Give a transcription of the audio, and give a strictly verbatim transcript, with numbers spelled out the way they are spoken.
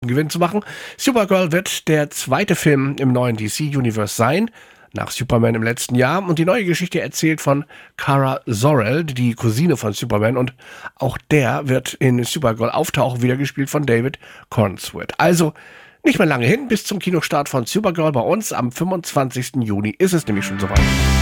Gewinn zu machen. Supergirl wird der zweite Film im neuen D C-Universe sein, nach Superman im letzten Jahr. Und die neue Geschichte erzählt von Kara Zor-El, die Cousine von Superman. Und auch der wird in Supergirl auftauchen, wieder gespielt von David Cornsworth. Also nicht mehr lange hin, bis zum Kinostart von Supergirl bei uns. Am fünfundzwanzigsten Juni ist es nämlich schon soweit.